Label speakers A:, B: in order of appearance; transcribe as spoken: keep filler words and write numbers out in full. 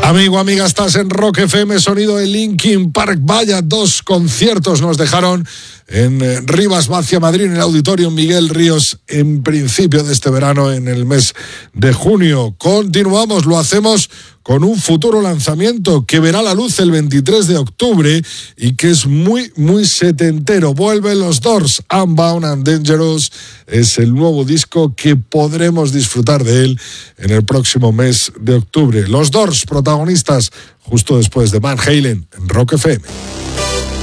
A: Amigo, amiga, estás en Rock F M, sonido de Linkin Park. Vaya, dos conciertos nos dejaron en Rivas Vacia, Madrid, en el Auditorio Miguel Ríos, en principio de este verano, en el mes de junio. Continuamos, lo hacemos con un futuro lanzamiento que verá la luz el veintitrés de octubre y que es muy, muy setentero. Vuelven los Doors, Unbound and Dangerous. Es el nuevo disco que podremos disfrutar de él en el próximo mes de octubre. Los Doors, protagonistas justo después de Van Halen en Rock F M.